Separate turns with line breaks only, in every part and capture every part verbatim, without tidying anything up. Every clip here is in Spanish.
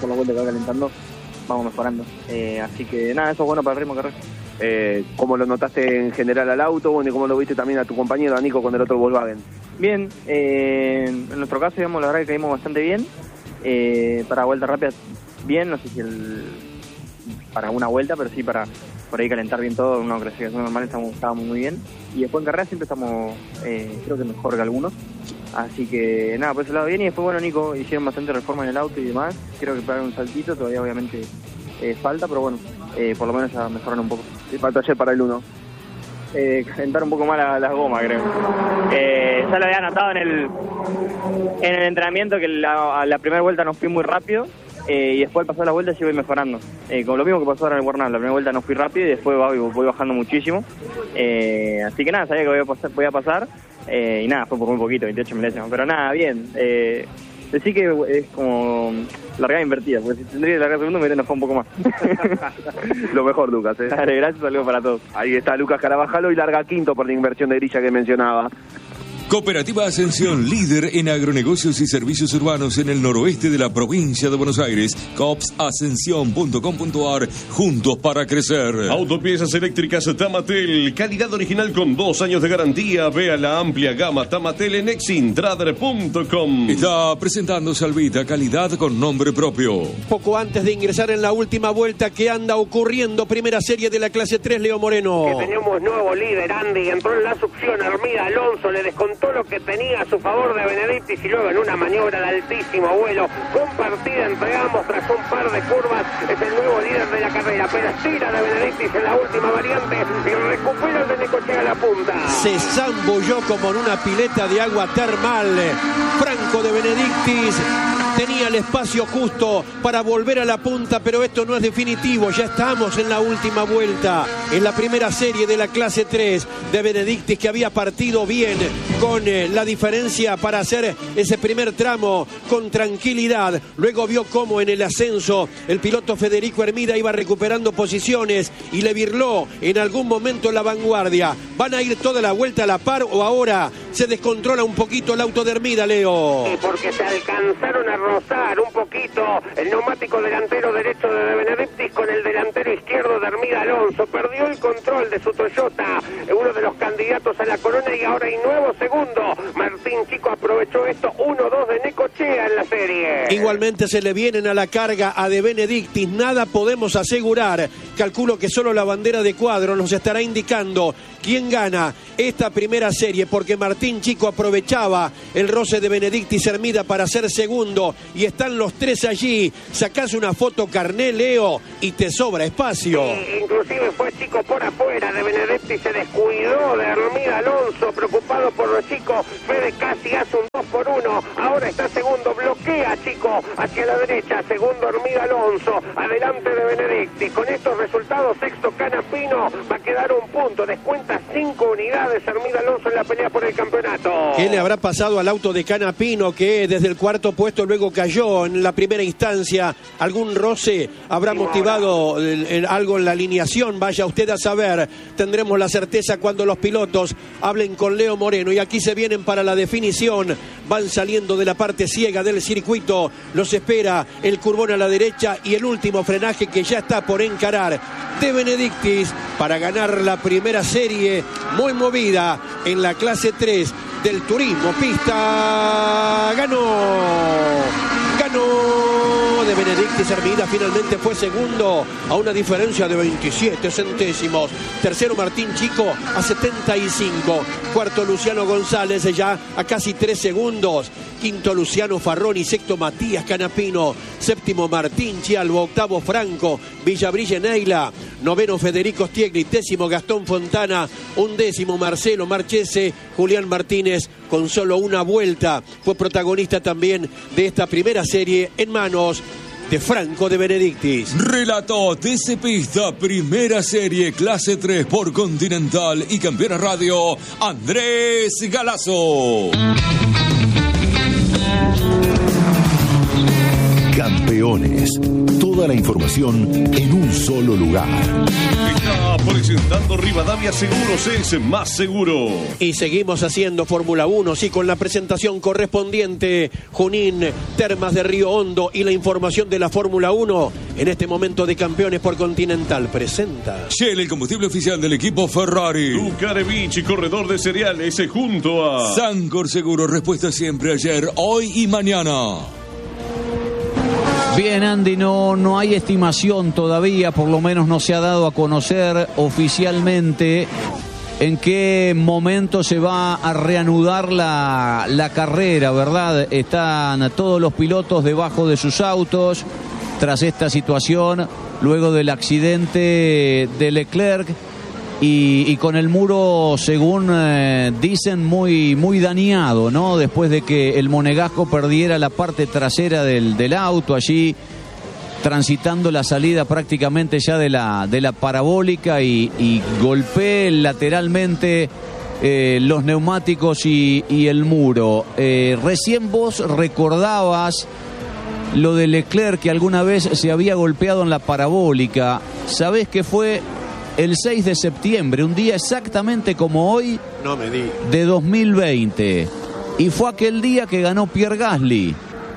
la vuelta que va calentando, vamos mejorando. Eh, así que nada, eso es bueno para el ritmo de carrera.
Eh, ¿Cómo lo notaste en general al auto? Bueno, y cómo lo viste también a tu compañero, a Nico, con el otro Volkswagen.
Bien, eh, en nuestro caso, digamos, la verdad que caímos bastante bien. Eh, para vuelta rápida, bien, no sé si el, para una vuelta, pero sí para por ahí calentar bien todo, una clasificación normal estamos, estábamos muy bien. Y después en carrera siempre estamos, eh, creo que mejor que algunos. Así que nada, por ese lado bien. Y después, bueno, Nico, hicieron bastante reforma en el auto y demás. Creo que pegaron un saltito, todavía obviamente eh, falta, pero bueno, eh, por lo menos ya mejoraron un poco.
¿Qué falta ayer para el uno?
Eh, calentar un poco más las la gomas, creo. Eh, ya lo había notado en el en el entrenamiento que la, la primera vuelta nos fui muy rápido eh, y después al pasar la vuelta yo voy mejorando. Eh, con lo mismo que pasó ahora en el Warner, la primera vuelta no fui rápido y después voy, voy bajando muchísimo. Eh, así que nada, sabía que voy a pasar, voy a pasar eh, y nada, fue por muy poquito, veintiocho milésimas. Pero nada, bien. Eh, Decí que es como largada invertida, porque si tendría que largar segundo me hubiera enojado un poco más.
Lo mejor, Lucas, ¿eh?
Dale, gracias, saludos para todos.
Ahí está Lucas Carabajalo y larga quinto por la inversión de grilla que mencionaba.
Cooperativa Ascensión, líder en agronegocios y servicios urbanos en el noroeste de la provincia de Buenos Aires. cops ascensión punto com punto ar, juntos para crecer.
Autopiezas eléctricas Tamatel, calidad original con dos años de garantía. Vea la amplia gama Tamatel en exintrader punto com.
Está presentando Salvita, calidad con nombre propio.
Poco antes de ingresar en la última vuelta, ¿qué anda ocurriendo? Primera serie de la clase tres, Leo Moreno.
Que tenemos nuevo líder, Andy, entró en la succión, Armida Alonso le descontó todo lo que tenía a su favor de Benedictis y luego en una maniobra de altísimo vuelo compartida entre ambos tras un par de curvas es el nuevo líder de la carrera, pero estira de Benedictis en la última variante y recupera el de Necochea a la punta.
Se zambulló como en una pileta de agua termal. Franco de Benedictis tenía el espacio justo para volver a la punta, pero esto no es definitivo. Ya estamos en la última vuelta, en la primera serie de la clase tres de Benedictis, que había partido bien con eh, la diferencia para hacer ese primer tramo con tranquilidad. Luego vio cómo en el ascenso el piloto Federico Hermida iba recuperando posiciones y le virló en algún momento la vanguardia. ¿Van a ir toda la vuelta a la par o ahora se descontrola un poquito el auto de Hermida, Leo?
Sí, porque se alcanzaron a rozar un poquito el neumático delantero derecho de Benedictis con el delantero izquierdo de Hermida Alonso. Perdió el control de su Toyota, uno de los candidatos a la corona, y ahora hay nuevo segundo. Martín Chico aprovechó esto, uno dos de Necochea en la serie.
Igualmente se le vienen a la carga a de Benedictis, nada podemos asegurar. Calculo que solo la bandera de cuadro nos estará indicando quién gana esta primera serie, porque Martín Chico aprovechaba el roce de Benedictis Hermida para ser segundo y están los tres allí. Sacás una foto carné, Leo, y te sobra espacio.
Sí, inclusive fue Chico por afuera de Benedictis, se descuidó de Hermida Alonso, preocupado por los chicos. Fede casi hace un dos por uno, ahora está segundo, bloquea Chico hacia la derecha, segundo Hermida Alonso, adelante de Benedictis. Con estos resultados, sexto Canapino, va a quedar un punto, descuenta cinco unidades Hermida Alonso en la pelea por el campeonato.
¿Qué le habrá pasado al auto de Canapino, que desde el cuarto puesto luego cayó en la primera instancia? ¿Algún roce habrá motivado el, el, algo en la alineación? Vaya usted a saber. Tendremos la certeza cuando los pilotos hablen con Leo Moreno. Y aquí se vienen para la definición. Van saliendo de la parte ciega del circuito. Los espera el curbón a la derecha y el último frenaje que ya está por encarar de Benedictis para ganar la primera serie muy movida en la clase tres del turismo pista. Ganó ganó de Benedictis Hermida, finalmente fue segundo a una diferencia de veintisiete centésimos. Tercero Martín Chico a setenta y cinco. Cuarto Luciano González ya a casi tres segundos. Quinto Luciano Farroni, sexto Matías Canapino, séptimo Martín Chialvo, octavo Franco Villabrille Neila, noveno Federico Stiegli, décimo Gastón Fontana, undécimo Marcelo Marchese. Julián Martínez, con solo una vuelta, fue protagonista también de esta primera serie en manos de Franco de Benedictis.
Relató T C Pista, primera serie, clase tres por Continental y Campeona Radio, Andrés Galazo.
Campeón. Campeones. Toda la información en un solo lugar.
Está presentando Rivadavia Seguros, es más seguro.
Y seguimos haciendo Fórmula uno, sí, con la presentación correspondiente. Junín, Termas de Río Hondo y la información de la Fórmula uno en este momento de Campeones por Continental presenta
Shell, el combustible oficial del equipo Ferrari.
Ducarevich, corredor de cereales, junto a
Sancor Seguro, respuesta siempre ayer, hoy y mañana.
Bien, Andy, no, no hay estimación todavía, por lo menos no se ha dado a conocer oficialmente en qué momento se va a reanudar la, la carrera, ¿verdad? Están todos los pilotos debajo de sus autos tras esta situación, luego del accidente de Leclerc y, y con el muro, según eh, dicen, muy, muy dañado, ¿no? Después de que el monegasco perdiera la parte trasera del, del auto, allí transitando la salida prácticamente ya de la, de la parabólica y, y golpee lateralmente eh, los neumáticos y, y el muro. Eh, recién vos recordabas lo de Leclerc, que alguna vez se había golpeado en la parabólica. ¿Sabés que fue el seis de septiembre, un día exactamente como hoy,
no me digas,
de dos mil veinte? Y fue aquel día que ganó Pierre Gasly.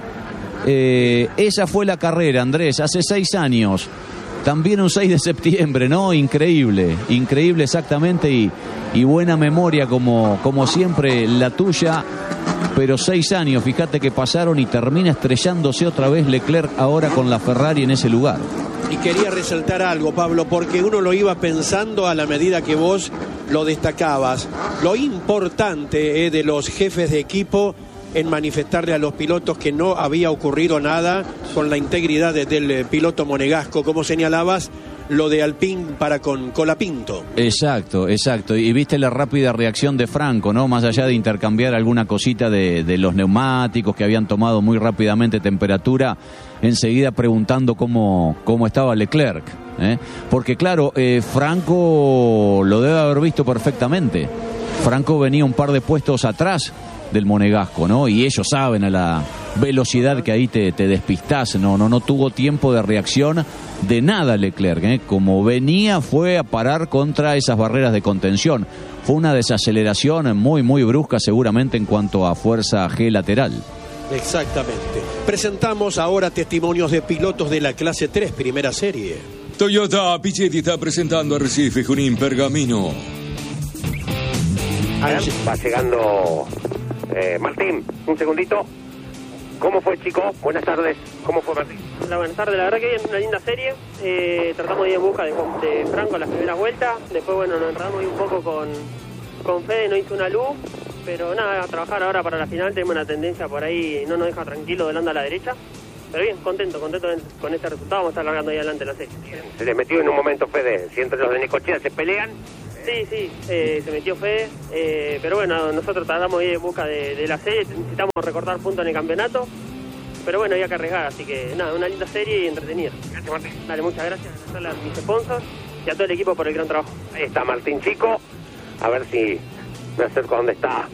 Eh, esa fue la carrera, Andrés, hace seis años. También un seis de septiembre, ¿no? Increíble, increíble exactamente, y, y buena memoria como, como siempre la tuya. Pero seis años, fíjate que pasaron y termina estrellándose otra vez Leclerc ahora con la Ferrari en ese lugar.
Y quería resaltar algo, Pablo, porque uno lo iba pensando a la medida que vos lo destacabas. Lo importante eh, de los jefes de equipo en manifestarle a los pilotos que no había ocurrido nada con la integridad de, del eh, piloto monegasco, como señalabas, lo de Alpine para con Colapinto.
Exacto, exacto. Y viste la rápida reacción de Franco, ¿no? Más allá de intercambiar alguna cosita de, de los neumáticos que habían tomado muy rápidamente temperatura, enseguida preguntando cómo, cómo estaba Leclerc, ¿eh? Porque claro, eh, Franco lo debe haber visto perfectamente. Franco venía un par de puestos atrás del monegasco, ¿no? Y ellos saben a la velocidad que ahí te, te despistás, no, no, no tuvo tiempo de reacción de nada Leclerc, ¿eh? Como venía fue a parar contra esas barreras de contención. Fue una desaceleración muy, muy brusca seguramente en cuanto a fuerza G lateral.
Exactamente. Presentamos ahora testimonios de pilotos de la clase tres, primera serie.
Toyota Pichetti está presentando a Recife, Junín, Pergamino.
Va llegando eh, Martín, un segundito. ¿Cómo fue, chico? Buenas tardes. ¿Cómo fue, Martín?
Hola, buenas tardes. La verdad que bien, una linda serie. Eh, tratamos de ir en busca de, de Franco en las primeras vueltas. Después, bueno, nos enredamos ahí un poco con, con Fede, no hizo una luz. Pero nada, a trabajar ahora para la final. Tenemos una tendencia por ahí, no nos deja tranquilo delante a la derecha. Pero bien, contento, contento con este resultado. Vamos a estar largando ahí adelante la serie.
Bien. Se le metió en un momento Fede. Si entre los de Necochea se pelean.
Sí, sí, eh, se metió Fede, eh, pero bueno, nosotros tratamos de ir en busca de, de la serie, necesitamos recortar puntos en el campeonato, pero bueno, había que arriesgar, así que nada, una linda serie y entretenida.
Gracias, Martín.
Dale, muchas gracias a mis sponsors y a todo el equipo por el gran trabajo.
Ahí está Martín, chico, a ver si me acerco a donde está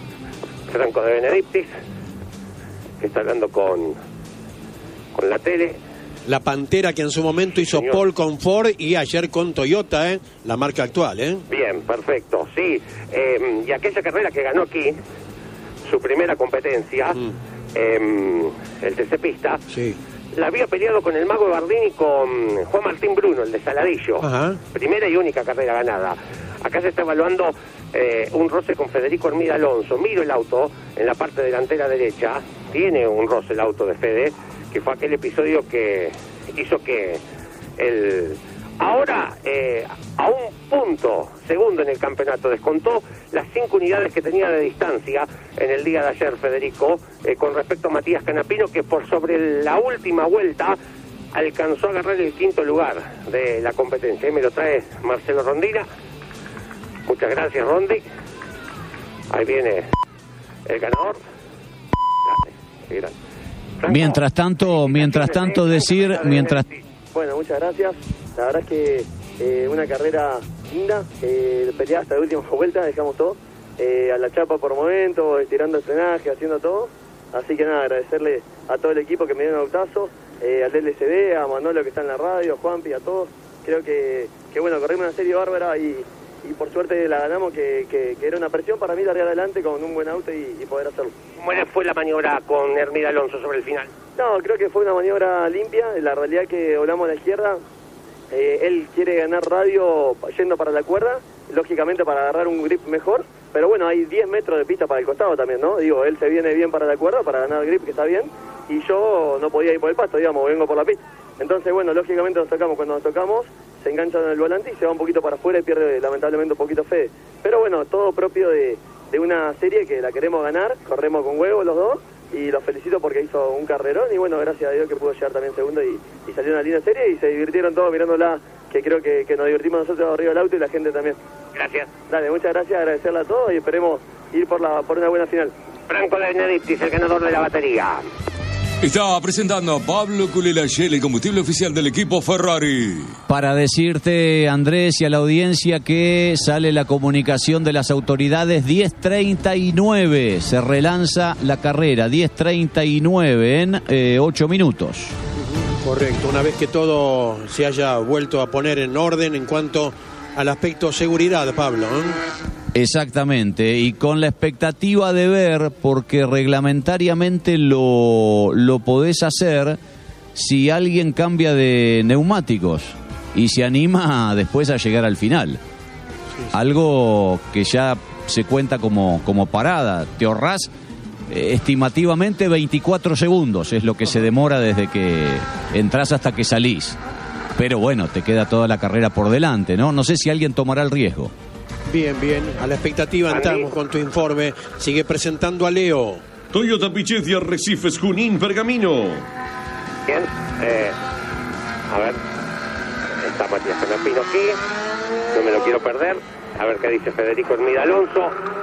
Franco de Benedictis, que está hablando con, con la tele.
La Pantera que en su momento hizo
Señor.
Paul con Ford y ayer con Toyota, ¿eh? La marca actual, ¿eh?
Bien, perfecto, sí. Eh, y aquella carrera que ganó aquí, su primera competencia, mm. eh, el T C Pista,
sí.
La había peleado con el Mago de Bardini y con Juan Martín Bruno, el de Saladillo.
Ajá.
Primera y única carrera ganada. Acá se está evaluando eh, un roce con Federico Hermida Alonso. Miro el auto en la parte delantera derecha. Tiene un roce el auto de Fede, que fue aquel episodio que hizo que el... Ahora, eh, a un punto, segundo en el campeonato, descontó las cinco unidades que tenía de distancia en el día de ayer, Federico, eh, con respecto a Matías Canapino, que por sobre la última vuelta alcanzó a agarrar el quinto lugar de la competencia. Ahí me lo trae Marcelo Rondina. Muchas gracias, Rondi. Ahí viene el ganador. Gracias. Gracias. Franco,
mientras tanto, mientras tanto decir, mientras...
Bueno, muchas gracias. La verdad es que eh, una carrera linda, eh, peleada hasta la última vuelta, dejamos todo, eh, a la chapa por momentos, estirando el frenaje, haciendo todo. Así que nada, agradecerle a todo el equipo que me dio un autazo eh, al D L C D, a Manolo que está en la radio, a Juanpi, a todos. Creo que, que bueno, corrimos una serie bárbara y, y por suerte la ganamos, que, que, que era una presión para mí largar adelante con un buen auto y, y poder hacerlo.
¿Cómo le fue la maniobra con Hermida Alonso sobre el final?
No, creo que fue una maniobra limpia. La realidad que volamos a la izquierda, eh, él quiere ganar radio yendo para la cuerda, lógicamente para agarrar un grip mejor, pero bueno, hay diez metros de pista para el costado también, ¿no? Digo, él se viene bien para la cuerda, para ganar grip, que está bien, y yo no podía ir por el pasto, digamos, vengo por la pista. Entonces, bueno, lógicamente nos tocamos. Cuando nos tocamos, se engancha en el volante y se va un poquito para afuera y pierde lamentablemente un poquito Fede. Pero bueno, todo propio de, de una serie que la queremos ganar, corremos con huevo los dos, y los felicito porque hizo un carrerón, y bueno, gracias a Dios que pudo llegar también segundo y, y salió una linda serie y se divirtieron todos mirándola, que creo que, que nos divertimos nosotros arriba del auto y la gente también.
Gracias.
Dale, muchas gracias, agradecerle a todos y esperemos ir por la por una buena final.
Franco de Benedictis, el ganador de la batería.
Está presentando a Pablo Culelayel, el combustible oficial del equipo Ferrari.
Para decirte, Andrés, y a la audiencia que sale la comunicación de las autoridades diez treinta y nueve. Se relanza la carrera, diez treinta y nueve en eh, ocho minutos.
Correcto, una vez que todo se haya vuelto a poner en orden en cuanto al aspecto seguridad, Pablo, ¿eh?
Exactamente, y con la expectativa de ver, porque reglamentariamente lo, lo podés hacer si alguien cambia de neumáticos y se anima después a llegar al final. Sí, sí. Algo que ya se cuenta como, como parada. Te ahorrás eh, estimativamente veinticuatro segundos, es lo que se demora desde que entras hasta que salís. Pero bueno, te queda toda la carrera por delante, ¿no? No sé si alguien tomará el riesgo.
Bien, bien, a la expectativa estamos con tu informe. Sigue presentando a Leo.
Toyota Pichetti, Recifes, Junín, Pergamino.
Bien, eh, a ver, está Matías Canapino aquí, no me lo quiero perder. A ver qué dice Federico Hermida Alonso.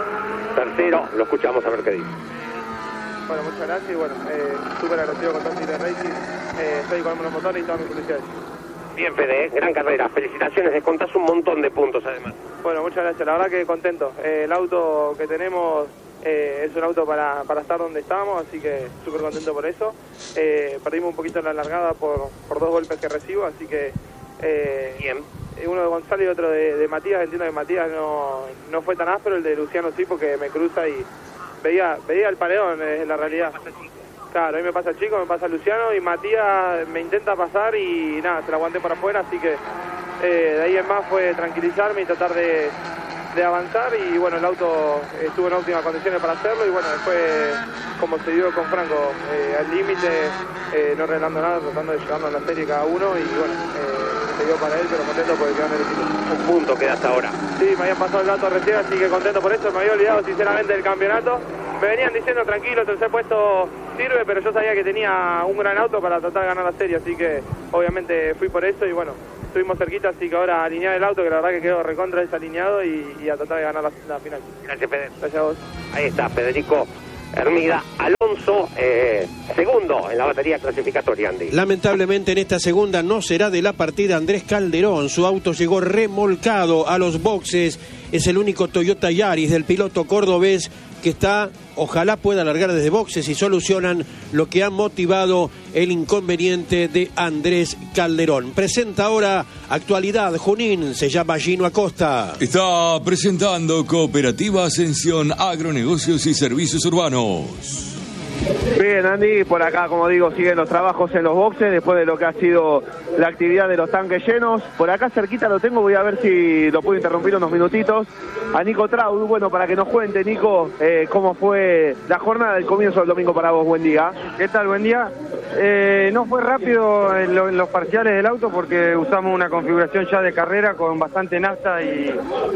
Tercero, lo escuchamos a ver qué dice.
Bueno, muchas gracias y bueno, eh, súper agradecido con todo el de Racing. Eh, estoy con los motores y todas mis felicidades.
Bien, Fede, gran carrera, felicitaciones, descontás un montón de puntos además.
Bueno, muchas gracias, la verdad que contento. Eh, el auto que tenemos eh, es un auto para, para estar donde estamos, así que súper contento por eso. Eh, perdimos un poquito la largada por, por dos golpes que recibo, así que... Eh,
Bien.
Uno de Gonzalo y otro de, de Matías. Entiendo que Matías no, no fue tan áspero, el de Luciano sí, porque me cruza y veía, veía el paredón, es la realidad. Claro, a mí me pasa el chico, me pasa Luciano y Matías me intenta pasar y nada, se la aguanté por afuera, así que eh, de ahí en más fue tranquilizarme y tratar de, de avanzar y bueno, el auto estuvo en óptimas condiciones para hacerlo y bueno, después como se dio con Franco, eh, al límite, eh, no arreglando nada, tratando de llevarnos a la serie cada uno y bueno, eh, se dio para él, pero contento porque quedó en el equipo.
Un punto queda hasta ahora.
Sí, me habían pasado el dato recién, así que contento por eso, me había olvidado sinceramente del campeonato. Me venían diciendo tranquilo, el tercer puesto sirve, pero yo sabía que tenía un gran auto para tratar de ganar la serie, así que obviamente fui por eso y bueno, estuvimos cerquita, así que ahora alinear el auto, que la verdad que quedó recontra desalineado y, y a tratar de ganar la, la final.
Gracias, Fede.
Gracias a vos.
Ahí está, Federico Hermida Alonso, eh, segundo en la batería clasificatoria, Andy.
Lamentablemente en esta segunda no será de la partida Andrés Calderón. Su auto llegó remolcado a los boxes. Es el único Toyota Yaris del piloto cordobés que está, ojalá pueda largar desde boxes y solucionan lo que ha motivado el inconveniente de Andrés Calderón. Presenta ahora Actualidad Junín, se llama Gino Acosta.
Está presentando Cooperativa Ascensión Agronegocios y Servicios Urbanos.
Bien, Andy, por acá, como digo, siguen los trabajos en los boxes después de lo que ha sido la actividad de los tanques llenos. Por acá cerquita lo tengo, voy a ver si lo puedo interrumpir unos minutitos. A Nico Traud, bueno, para que nos cuente, Nico, eh, cómo fue la jornada del comienzo del domingo para vos. Buen día.
¿Qué tal? Buen día. Eh, no fue rápido en, lo, en los parciales del auto porque usamos una configuración ya de carrera con bastante nafta y,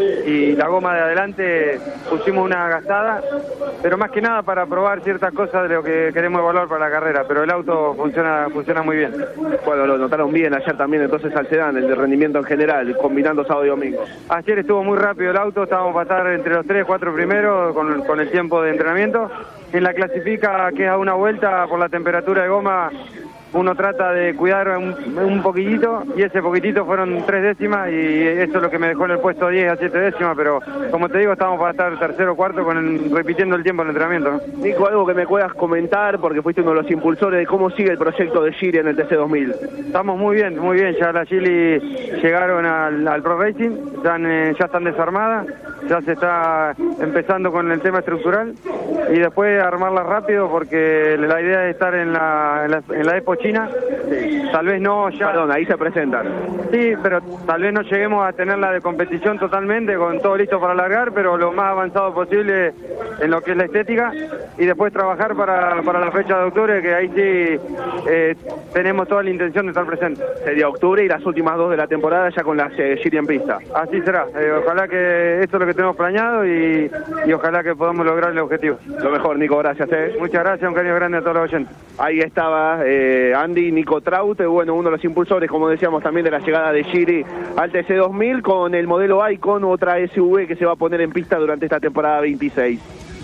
y la goma de adelante pusimos una gastada, pero más que nada para probar ciertas cosas de lo que queremos evaluar para la carrera, pero el auto funciona funciona muy bien.
Bueno, lo notaron bien ayer también entonces al sedán, el de rendimiento en general, combinando sábado y domingo.
Ayer estuvo muy rápido el auto, estábamos a pasar entre los tres, cuatro primeros con, con el tiempo de entrenamiento. En la clasifica, que es a una vuelta, por la temperatura de goma, uno trata de cuidar un, un poquitito, y ese poquitito fueron tres décimas, y eso es lo que me dejó en el puesto diez a siete décimas, pero como te digo, estamos para estar tercero o cuarto con el, repitiendo el tiempo del entrenamiento, ¿no?
Nico, algo que me puedas comentar, porque fuiste uno de los impulsores de cómo sigue el proyecto de Giri en el T C dos mil.
Estamos muy bien, muy bien, ya las Gili llegaron al, al Pro Racing, están, eh, ya están desarmadas, ya se está empezando con el tema estructural, y después armarlas rápido, porque la idea es estar en la, en la, en la Expo China. Sí. Tal vez no ya...
Perdón, ahí se presentan.
Sí, pero tal vez no lleguemos a tenerla de competición totalmente, con todo listo para largar, pero lo más avanzado posible en lo que es la estética, y después trabajar para, para la fecha de octubre, que ahí sí eh, tenemos toda la intención de estar presentes.
Sería octubre y las últimas dos de la temporada ya con las eh, Giri en pista.
Así será. Eh, ojalá que esto es lo que tenemos planeado, y, y ojalá que podamos lograr el objetivo.
Lo mejor, Nico, gracias. Eh.
Muchas gracias, un cariño grande a todos los oyentes.
Ahí estaba eh, Andy, Nico Traute, bueno, uno de los impulsores, como decíamos, también de la llegada de Giri al T C dos mil, con el modelo Icon, otra S U V que se va a poner en pista durante esta temporada veintiséis.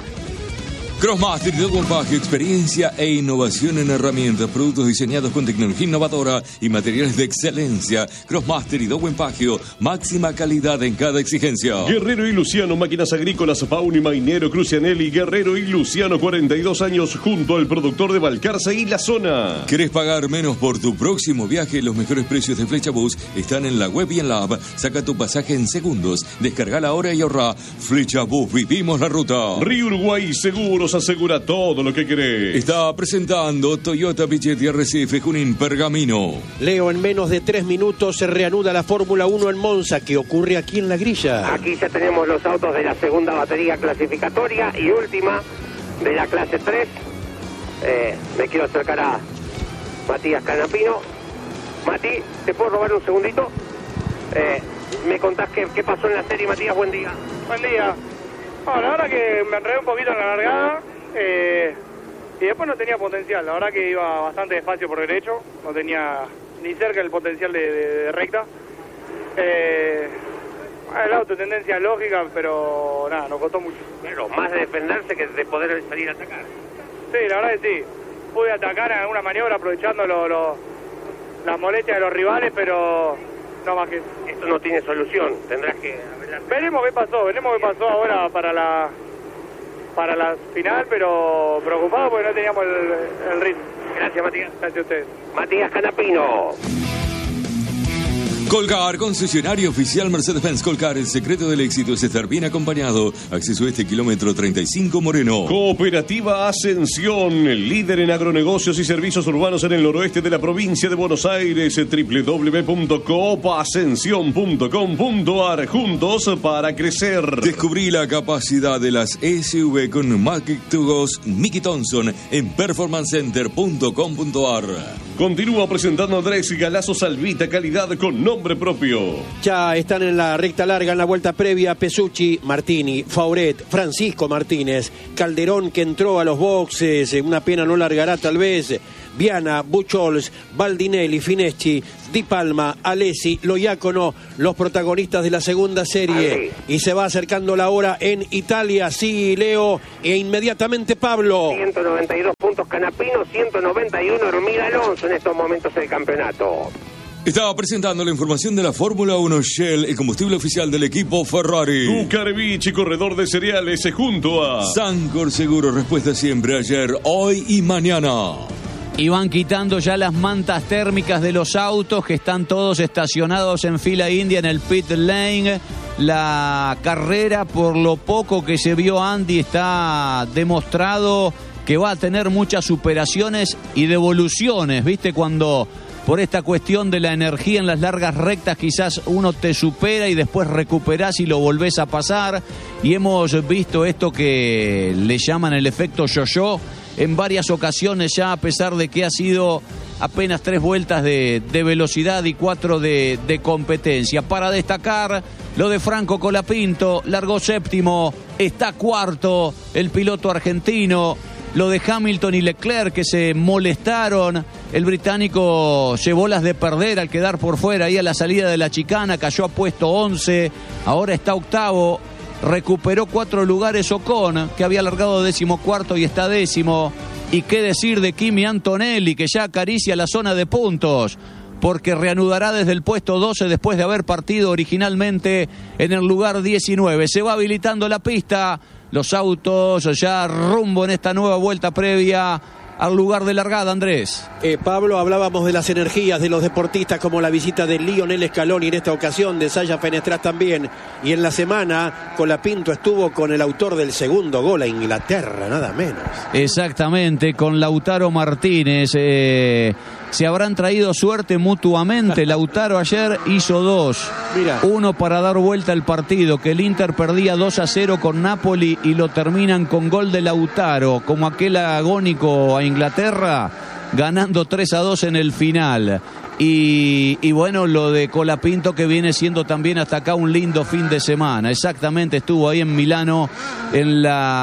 Crossmaster y Double Pack, experiencia e innovación en herramientas, productos diseñados con tecnología innovadora y materiales de excelencia. Crossmaster y Double Pack, máxima calidad en cada exigencia.
Guerrero y Luciano, máquinas agrícolas, Pauni, Mainero, Crucianelli, Guerrero y Luciano, cuarenta y dos años, junto al productor de Balcarce y la zona.
¿Querés pagar menos por tu próximo viaje? Los mejores precios de Flechabús están en la web y en la app. Saca tu pasaje en segundos, descarga ahora y ahorra. Flechabús, vivimos la ruta.
Río Uruguay Seguros, asegura todo lo que querés.
Está presentando Toyota Pichetti Arrecife Junín Pergamino.
Leo, en menos de tres minutos se reanuda la Fórmula uno en Monza. ¿Qué ocurre aquí en la grilla?
Aquí ya tenemos los autos de la segunda batería clasificatoria y última de la clase tres. Eh, me quiero acercar a Matías Canapino. Mati, ¿te puedo robar un segundito? Eh, ¿Me contás qué, qué pasó en la serie, Matías? Buen día.
Buen día. No, la verdad que me enredé un poquito en la largada, eh, y después no tenía potencial. La verdad que iba bastante despacio por derecho, no tenía ni cerca el potencial de, de, de recta. Eh, el auto tendencia lógica, pero nada, nos costó mucho.
Pero más de defenderse que de poder salir a atacar.
Sí, la verdad que sí. Pude atacar en alguna maniobra aprovechando lo, lo, las molestias de los rivales, pero no más que eso.
Esto no tiene solución, tendrás que arreglar.
Veremos qué pasó, veremos qué pasó ahora para la para la final, pero preocupado porque no teníamos el, el ritmo.
Gracias, Matías.
Gracias a ustedes.
Matías Canapino.
Colcar, concesionario oficial Mercedes-Benz. Colcar, el secreto del éxito es estar bien acompañado. Acceso a este kilómetro treinta y cinco Moreno.
Cooperativa Ascensión, el líder en agronegocios y servicios urbanos en el noroeste de la provincia de Buenos Aires. doble u doble u doble u punto coop ascensión punto com punto ar. Juntos para crecer.
Descubrí la capacidad de las S U V con Maquitugos Mickey Thompson en performance center punto com punto ar.
Continúa presentando Andrés Galazo Salvita, calidad con nombre propio.
Ya están en la recta larga, en la vuelta previa, Pesucci, Martini, Fauret, Francisco Martínez, Calderón, que entró a los boxes, una pena no largará tal vez, Viana, Buchholz, Baldinelli, Fineschi, Di Palma, Alessi, Loiacono, los protagonistas de la segunda serie. Y se va acercando la hora en Italia, sí, Leo, e inmediatamente Pablo.
ciento noventa y dos puntos Canapino, ciento noventa y uno Hormiga Alonso en estos momentos del campeonato.
Estaba presentando la información de la Fórmula uno. Shell, el combustible oficial del equipo Ferrari.
Ducarevich, corredor de cereales, junto a
Sancor Seguro, respuesta siempre, ayer, hoy y mañana.
Y van quitando ya las mantas térmicas de los autos que están todos estacionados en fila india en el pit lane. La carrera, por lo poco que se vio, Andy, está demostrado que va a tener muchas superaciones y devoluciones, ¿viste? Cuando por esta cuestión de la energía en las largas rectas quizás uno te supera y después recuperás y lo volvés a pasar. Y hemos visto esto que le llaman el efecto yo-yo en varias ocasiones ya, a pesar de que ha sido apenas tres vueltas de, de velocidad y cuatro de, de competencia. Para destacar lo de Franco Colapinto, largó séptimo, está cuarto el piloto argentino. Lo de Hamilton y Leclerc, que se molestaron. El británico llevó las de perder al quedar por fuera ahí a la salida de la chicana, cayó a puesto once, ahora está octavo. Recuperó cuatro lugares Ocon, que había largado décimo cuarto y está décimo. Y qué decir de Kimi Antonelli, que ya acaricia la zona de puntos, porque reanudará desde el puesto doce después de haber partido originalmente en el lugar diecinueve. Se va habilitando la pista, los autos ya rumbo en esta nueva vuelta previa al lugar de largada, Andrés.
Eh, Pablo, hablábamos de las energías de los deportistas, como la visita de Lionel Scaloni en esta ocasión, de Saya Fenestraz también, y en la semana Colapinto estuvo con el autor del segundo gol a Inglaterra, nada menos.
Exactamente, con Lautaro Martínez. Eh, se habrán traído suerte mutuamente. Lautaro ayer hizo dos.
Mira.
Uno para dar vuelta al partido, que el Inter perdía dos a cero con Napoli y lo terminan con gol de Lautaro, como aquel agónico a Inglaterra, ganando tres a dos en el final. Y, y bueno, lo de Colapinto, que viene siendo también hasta acá un lindo fin de semana. Exactamente, estuvo ahí en Milano en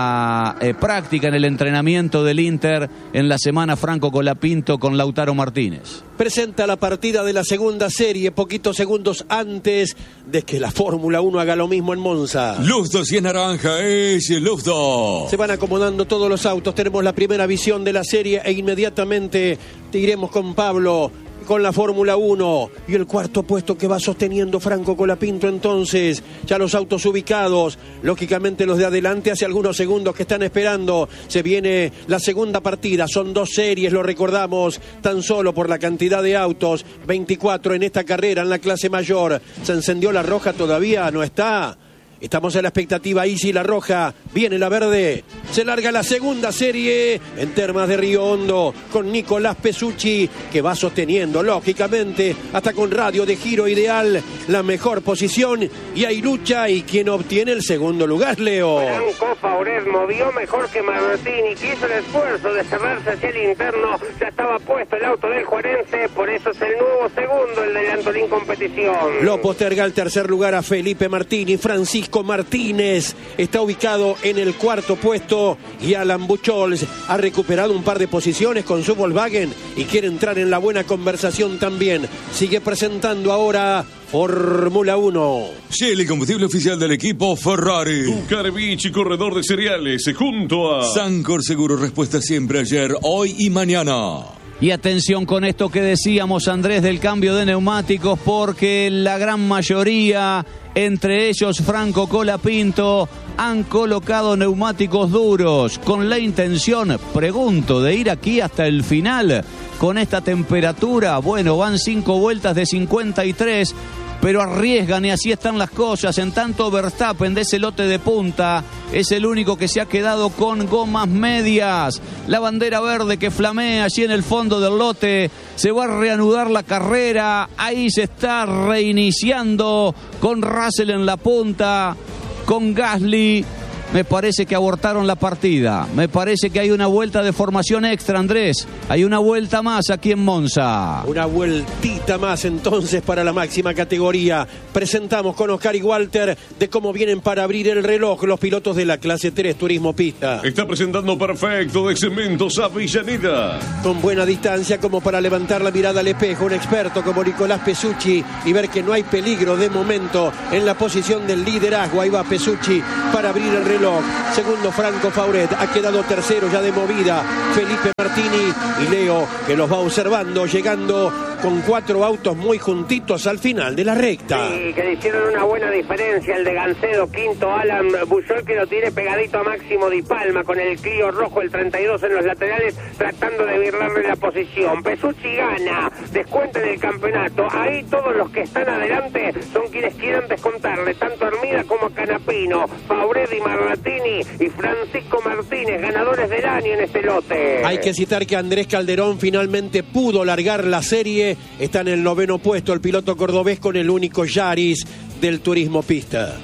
la eh, práctica, en el entrenamiento del Inter en la semana. Franco Colapinto con Lautaro Martínez.
Presenta la partida de la segunda serie, poquitos segundos antes de que la Fórmula uno haga lo mismo en Monza.
Lufdo, si es naranja, es Lufdo.
Se van acomodando todos los autos, tenemos la primera visión de la serie e inmediatamente te iremos con Pablo con la Fórmula uno y el cuarto puesto que va sosteniendo Franco Colapinto. Entonces, ya los autos ubicados, lógicamente los de adelante hace algunos segundos que están esperando. Se viene la segunda partida, son dos series, lo recordamos, tan solo por la cantidad de autos, veinticuatro en esta carrera en la clase mayor. Se encendió la roja, todavía no está. Estamos en la expectativa, Easy, la roja, viene la verde, se larga la segunda serie en Termas de Río Hondo con Nicolás Pesucci, que va sosteniendo, lógicamente, hasta con radio de giro ideal, la mejor posición, y hay lucha, y quien obtiene el segundo lugar, Leo.
Franco Fauret movió mejor que Martini, que hizo el esfuerzo de cerrarse hacia el interno, ya estaba puesto el auto del juarense, por eso es el nuevo segundo, el del Antolín Competición.
Lo posterga el tercer lugar a Felipe Martini. Francisco Martínez está ubicado en el cuarto puesto y Alan Buchholz ha recuperado un par de posiciones con su Volkswagen y quiere entrar en la buena conversación también. Sigue presentando ahora Fórmula uno.
Shell, el combustible oficial del equipo Ferrari.
Tucarevich, corredor de cereales, junto a
Sancor Seguro, respuesta siempre ayer, hoy y mañana.
Y atención con esto que decíamos, Andrés, del cambio de neumáticos, porque la gran mayoría, entre ellos Franco Colapinto, han colocado neumáticos duros con la intención, pregunto, de ir aquí hasta el final con esta temperatura. Bueno, van cinco vueltas de cincuenta y tres, pero arriesgan y así están las cosas. En tanto, Verstappen, de ese lote de punta, es el único que se ha quedado con gomas medias. La bandera verde que flamea allí en el fondo del lote. Se va a reanudar la carrera. Ahí se está reiniciando con Russell en la punta, con Gasly. Me parece que abortaron la partida. Me parece que hay una vuelta de formación extra, Andrés. Hay una vuelta más aquí en Monza.
Una vueltita más entonces para la máxima categoría. Presentamos con Oscar y Walter de cómo vienen para abrir el reloj los pilotos de la clase tres Turismo Pista.
Está presentando perfecto de Cementos Avellaneda.
Con buena distancia como para levantar la mirada al espejo, un experto como Nicolás Pesucci y ver que no hay peligro de momento en la posición del liderazgo. Ahí va Pesucci para abrir el reloj. Segundo Franco Fauret, ha quedado tercero ya de movida Felipe Martini y Leo, que los va observando, llegando con cuatro autos muy juntitos al final de la recta.
Sí, que le hicieron una buena diferencia el de Gancedo, quinto Alan Buchholz, que lo tiene pegadito a Máximo Di Palma con el Clio rojo, el treinta y dos en los laterales, tratando de virlarle la posición. Pesucci gana, descuenta en el campeonato. Ahí todos los que están adelante son quienes quieran descontarle, tanto Armida como Canapino, Fauret y Martini y Francisco Martínez, ganadores del año en este lote.
Hay que citar que Andrés Calderón finalmente pudo largar la serie. Está en el noveno puesto el piloto cordobés con el único Yaris del Turismo Pista.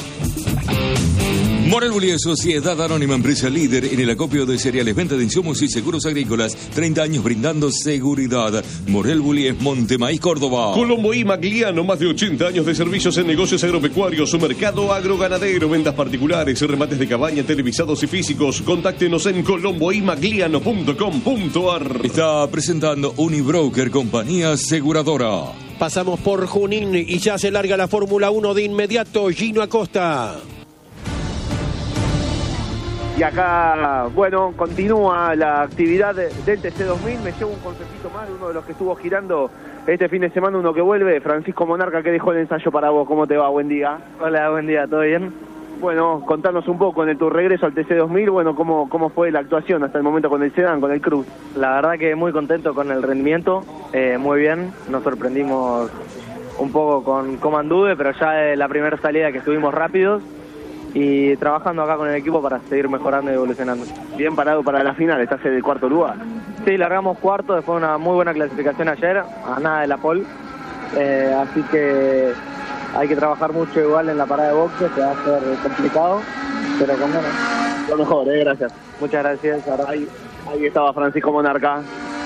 Morel Bullies, Sociedad Anónima, empresa líder en el acopio de cereales, venta de insumos y seguros agrícolas. treinta años brindando seguridad. Morel Bullies, Montemaíz, Córdoba.
Colombo y Magliano, más de ochenta años de servicios en negocios agropecuarios, su mercado agroganadero, ventas particulares, remates de cabaña, televisados y físicos. Contáctenos en colombo y magliano punto com punto ar.
Está presentando Unibroker, compañía aseguradora.
Pasamos por Junín y ya se larga la Fórmula uno de inmediato. Gino Acosta.
Y acá, bueno, continúa la actividad de- del T C dos mil. Me llevo un consejito más de uno de los que estuvo girando este fin de semana, uno que vuelve, Francisco Monarca, que dejó el ensayo para vos. ¿Cómo te va? Buen día.
Hola, buen día, ¿todo bien?
Bueno, contanos un poco en tu regreso al T C dos mil, bueno, cómo, cómo fue la actuación hasta el momento con el sedán, con el Cruz.
La verdad que muy contento con el rendimiento, eh, muy bien, nos sorprendimos un poco con cómo anduve, pero ya de la primera salida que estuvimos rápidos y trabajando acá con el equipo para seguir mejorando y evolucionando.
Bien parado para la final, estás en el cuarto lugar.
Sí, largamos cuarto, después de una muy buena clasificación ayer, a nada de la pole, eh, así que hay que trabajar mucho igual en la parada de boxes, que va a ser complicado, pero con ganas.
Lo mejor, eh, gracias.
Muchas gracias. Ahora...
Ahí, ahí estaba Francisco Monarca.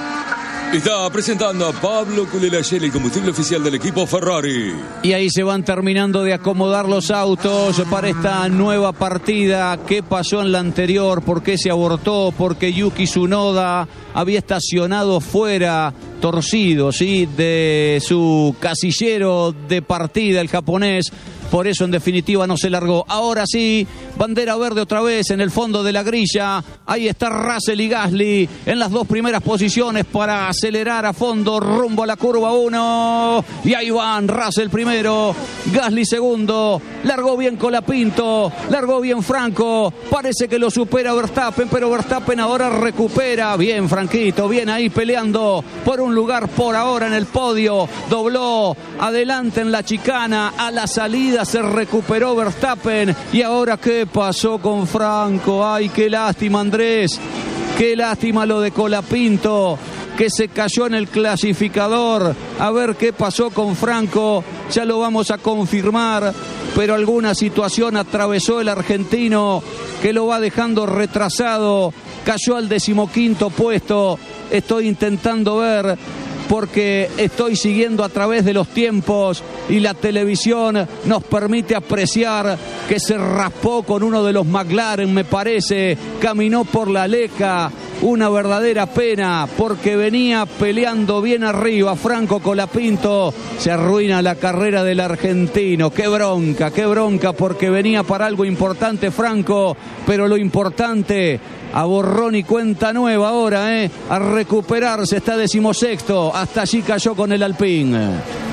Está presentando a Pablo Culelayel, el combustible oficial del equipo Ferrari.
Y ahí se van terminando de acomodar los autos para esta nueva partida. ¿Qué pasó en la anterior? ¿Por qué se abortó? Porque Yuki Tsunoda había estacionado fuera, torcido, ¿sí?, de su casillero de partida, el japonés. Por eso, en definitiva, no se largó. Ahora sí, bandera verde otra vez en el fondo de la grilla. Ahí está Russell y Gasly en las dos primeras posiciones para acelerar a fondo rumbo a la curva uno. Y ahí van, Russell primero, Gasly segundo. Largó bien Colapinto, largó bien Franco. Parece que lo supera Verstappen, pero Verstappen ahora recupera. Bien, Franquito, bien ahí peleando por un lugar por ahora en el podio. Dobló adelante en la chicana, a la salida se recuperó Verstappen. Y ahora, ¿qué pasó con Franco? Ay, qué lástima, Andrés, qué lástima lo de Colapinto, que se cayó en el clasificador. A ver qué pasó con Franco, ya lo vamos a confirmar, pero alguna situación atravesó el argentino que lo va dejando retrasado. Cayó al decimoquinto puesto. Estoy intentando ver, porque estoy siguiendo a través de los tiempos y la televisión nos permite apreciar que se raspó con uno de los McLaren, me parece, caminó por la Aleja. Una verdadera pena, porque venía peleando bien arriba Franco Colapinto. Se arruina la carrera del argentino. Qué bronca, qué bronca, porque venía para algo importante Franco, pero lo importante, a borrón y cuenta nueva ahora, ¿eh? A recuperarse, está decimosexto. Hasta allí cayó con el Alpine.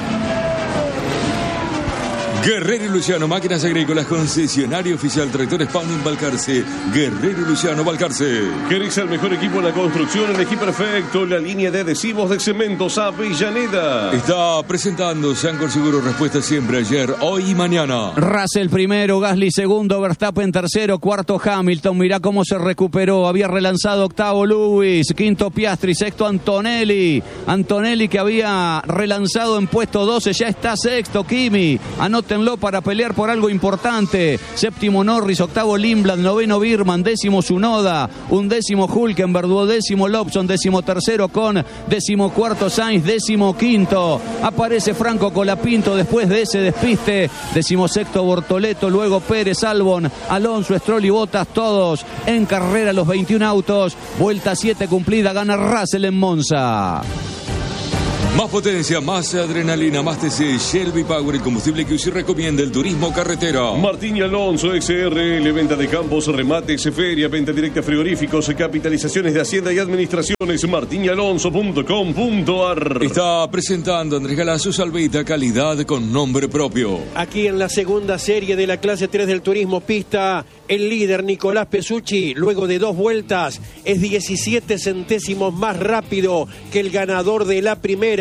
Guerrero y Luciano, máquinas agrícolas, concesionario oficial, tractores Paunin Balcarce. Guerrero y Luciano, Balcarce.
¿Querés el mejor equipo en la construcción? Elegí perfecto la línea de adhesivos de Cementos Avellaneda.
Está presentando Sancor Seguro, respuesta siempre, ayer, hoy y mañana.
Russell primero, Gasly segundo, Verstappen tercero, cuarto Hamilton. Mirá cómo se recuperó. Había relanzado octavo Lewis, quinto Piastri, sexto Antonelli. Antonelli, que había relanzado en puesto doce, ya está sexto. Kimi, anótenlo para pelear por algo importante. Séptimo Norris, octavo Lindblad, noveno Birman, décimo Tsunoda, undécimo Hülkenberg, duodécimo Lobson, décimo tercero Con, décimo cuarto Sainz, décimo quinto aparece Franco Colapinto después de ese despiste, décimo sexto Bortoleto, luego Pérez, Albon, Alonso, Stroll y Bottas, todos en carrera los veintiún autos. Vuelta siete cumplida, gana Russell en Monza.
Más potencia, más adrenalina, más T C, Shelby Power, el combustible que usted recomienda, el turismo carretera.
Martín y Alonso, X R L, venta de campos, remates, feria, venta directa, frigoríficos, capitalizaciones de Hacienda y Administraciones, martín y alonso punto com punto a r.
Está presentando Andrés Galazo, Salvita, calidad con nombre propio.
Aquí en la segunda serie de la clase tres del turismo pista, el líder Nicolás Pesucci, luego de dos vueltas, es diecisiete centésimos más rápido que el ganador de la primera.